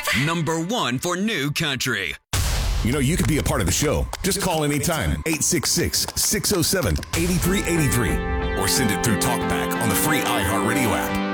Number one for new country. You know, you could be a part of the show. Just call anytime. 866-607-8383. Or send it through TalkBack on the free iHeartRadio app.